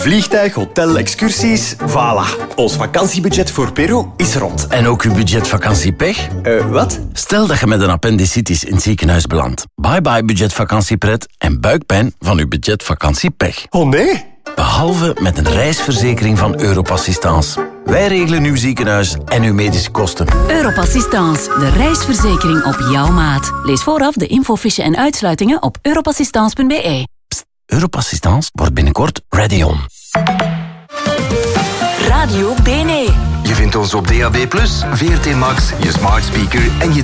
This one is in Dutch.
Vliegtuig, hotel, excursies, voilà. Ons vakantiebudget voor Peru is rond. En ook uw budget vakantiepech? Wat? Stel dat je met een appendicitis in het ziekenhuis belandt. Bye bye budget vakantiepret en buikpijn van uw budget vakantiepech. Oh nee? Behalve met een reisverzekering van Europassistance. Wij regelen uw ziekenhuis en uw medische kosten. Europassistance, de reisverzekering op jouw maat. Lees vooraf de infofiche en uitsluitingen op europassistance.be. Europassistance wordt binnenkort ready on. Radio BNE. Je vindt ons op DAB+, VRT Max, je smart speaker en je